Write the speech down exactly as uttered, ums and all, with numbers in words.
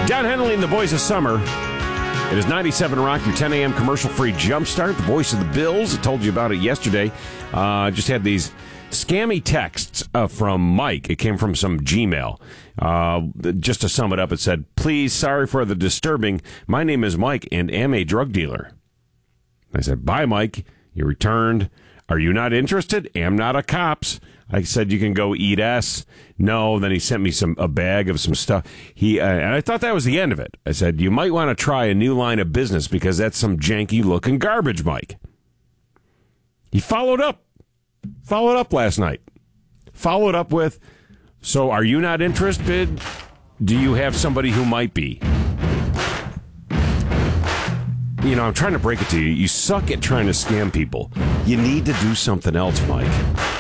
Don Henley and the Voice of Summer. It is ninety-seven Rock, your ten a.m. commercial-free jumpstart. The voice of the Bills. I told you about it yesterday. Uh, just had these scammy texts uh, from Mike. It came from some Gmail. Uh, just to sum it up, it said, "Please, sorry for the disturbing. My name is Mike and am a drug dealer." I said, "Bye, Mike." He returned, "Are you not interested? Am not a cops." I said, "You can go eat ass." No, then he sent me some a bag of some stuff. He uh, and I thought that was the end of it. I said, "You might want to try a new line of business because that's some janky-looking garbage, Mike." He followed up. Followed up last night. Followed up with, "So are you not interested? Do you have somebody who might be?" You know, I'm trying to break it to you. You suck at trying to scam people. You need to do something else, Mike.